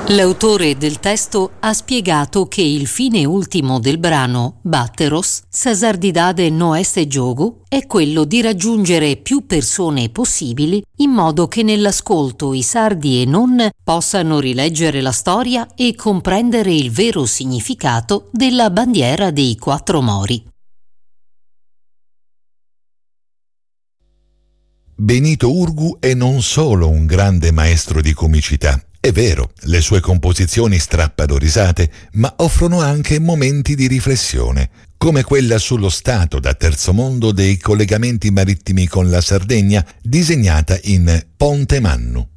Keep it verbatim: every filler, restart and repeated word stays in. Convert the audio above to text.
L'autore del testo ha spiegato che il fine ultimo del brano Batteros, Sasardidade no este giogu, è quello di raggiungere più persone possibili in modo che nell'ascolto i sardi e non possano rileggere la storia e comprendere il vero significato della bandiera dei quattro mori. Benito Urgu è non solo un grande maestro di comicità. È vero, le sue composizioni strappano risate, ma offrono anche momenti di riflessione, come quella sullo stato da terzo mondo dei collegamenti marittimi con la Sardegna, disegnata in Ponte Mannu.